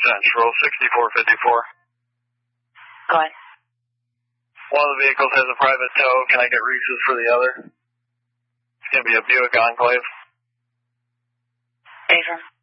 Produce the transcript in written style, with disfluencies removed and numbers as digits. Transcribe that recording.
Central, 6454. Go ahead. One of the vehicles has a private tow. Can I get Reese's for the other? It's going to be a Buick Enclave. Affirm.